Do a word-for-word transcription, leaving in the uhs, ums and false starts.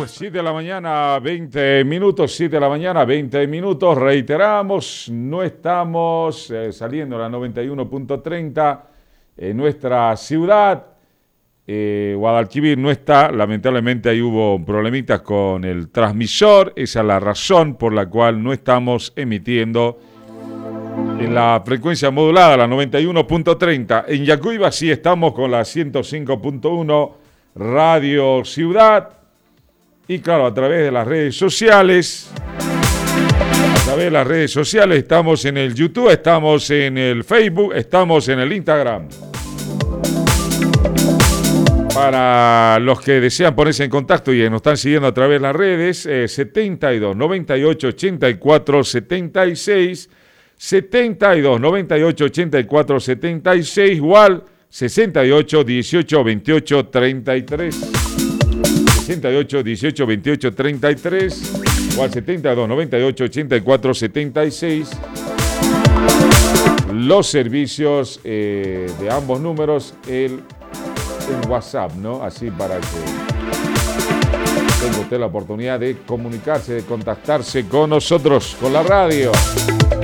siete de la mañana, veinte minutos, siete de la mañana, veinte minutos. Reiteramos, no estamos eh, saliendo a la noventa y uno punto treinta en nuestra ciudad. Eh, Guadalquivir no está, lamentablemente ahí hubo problemitas con el transmisor. Esa es la razón por la cual no estamos emitiendo en la frecuencia modulada, la noventa y uno punto treinta. En Yacuiba sí estamos con la ciento cinco punto uno Radio Ciudad. Y claro, a través de las redes sociales, a través de las redes sociales, estamos en el YouTube, estamos en el Facebook, estamos en el Instagram. Para los que desean ponerse en contacto y nos están siguiendo a través de las redes, eh, setenta y dos, noventa y ocho, ochenta y cuatro, setenta y seis, setenta y dos, noventa y ocho, ochenta y cuatro, setenta y seis, igual sesenta y ocho, dieciocho, veintiocho, treinta y tres. sesenta y ocho, dieciocho, veintiocho, treinta y tres, o al setenta y dos, noventa y ocho, ochenta y cuatro, setenta y seis. Los servicios eh, de ambos números, el, el WhatsApp, ¿no? Así para que tenga usted la oportunidad de comunicarse, de contactarse con nosotros, con la radio.